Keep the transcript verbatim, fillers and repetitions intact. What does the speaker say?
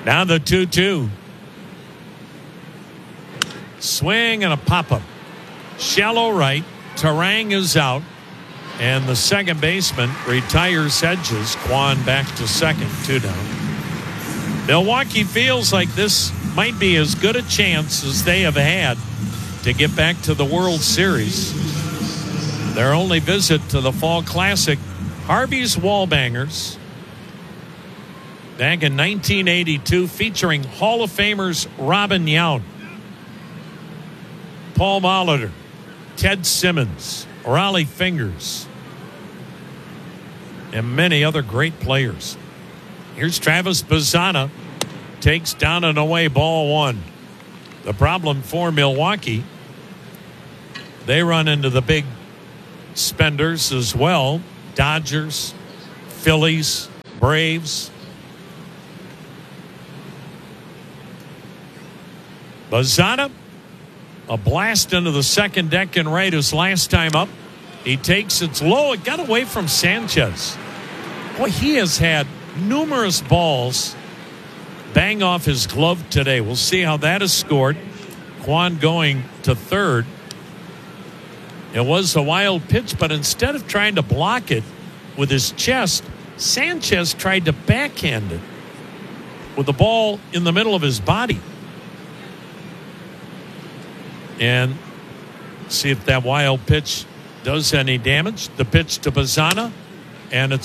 Now the two two. Swing and a pop-up. Shallow right. Turang is out. And the second baseman retires Hedges. Kwan back to second. Two down. Milwaukee feels like this might be as good a chance as they have had to get back to the World Series. Their only visit to the Fall Classic, Harvey's Wallbangers, back in nineteen eighty-two, featuring Hall of Famers Robin Yount, Paul Molitor, Ted Simmons, Raleigh Fingers, and many other great players. Here's Travis Bazzana, takes down and away ball one. The problem for Milwaukee, they run into the big spenders as well. Dodgers, Phillies, Braves. Bazzana, a blast into the second deck and right his last time up. He takes it low. It got away from Sanchez. Boy, he has had numerous balls bang off his glove today. We'll see how that is scored. Kwan going to third. It was a wild pitch, but instead of trying to block it with his chest, Sanchez tried to backhand it with the ball in the middle of his body. And see if that wild pitch does any damage. The pitch to Bazzana, and it's